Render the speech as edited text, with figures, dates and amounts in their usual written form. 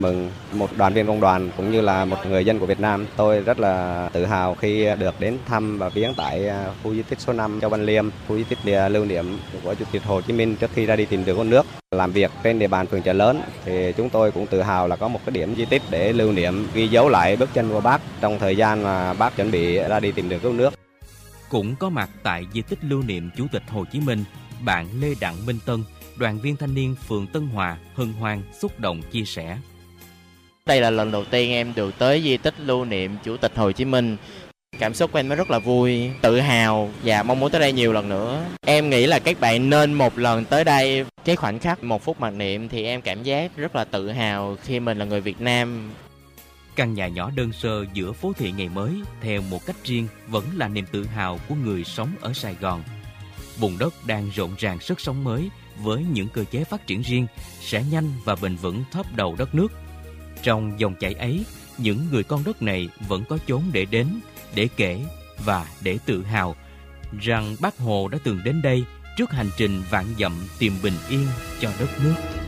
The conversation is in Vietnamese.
Mừng một đoàn viên công đoàn cũng như là một người dân của Việt Nam, tôi rất là tự hào khi được đến thăm và viếng tại khu di tích số 5 Châu Văn Liêm, khu di tích lưu niệm của Chủ tịch Hồ Chí Minh trước khi ra đi tìm đường cứu nước. Làm việc trên địa bàn phường Chợ Lớn thì chúng tôi cũng tự hào là có một cái điểm di tích để lưu niệm, ghi dấu lại bước chân của Bác trong thời gian mà Bác chuẩn bị ra đi tìm đường cứu nước. Cũng có mặt tại di tích lưu niệm Chủ tịch Hồ Chí Minh, bạn Lê Đặng Minh Tân, đoàn viên thanh niên phường Tân Hòa, hân hoan, xúc động chia sẻ. Đây là lần đầu tiên em được tới di tích lưu niệm Chủ tịch Hồ Chí Minh. Cảm xúc của em rất là vui, tự hào và mong muốn tới đây nhiều lần nữa. Em nghĩ là các bạn nên một lần tới đây. Cái khoảnh khắc 1 phút mặc niệm thì em cảm giác rất là tự hào khi mình là người Việt Nam. Căn nhà nhỏ đơn sơ giữa phố thị ngày mới theo một cách riêng vẫn là niềm tự hào của người sống ở Sài Gòn. Vùng đất đang rộn ràng sức sống mới với những cơ chế phát triển riêng sẽ nhanh và bền vững top đầu đất nước. Trong dòng chảy ấy, những người con đất này vẫn có chốn để đến, để kể và để tự hào rằng Bác Hồ đã từng đến đây trước hành trình vạn dặm tìm bình yên cho đất nước.